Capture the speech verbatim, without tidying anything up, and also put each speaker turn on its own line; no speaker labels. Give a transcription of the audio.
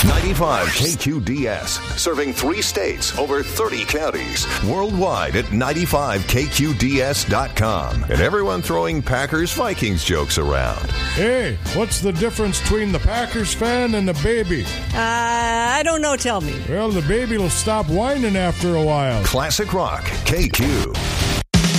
ninety-five K Q D S, serving three states, over thirty counties. Worldwide at ninety-five K Q D S dot com. And everyone throwing Packers-Vikings jokes around.
Hey, what's the difference between the Packers fan and the baby?
Uh, I don't know. Tell me.
Well, the baby will stop whining after a while.
Classic Rock, K Q.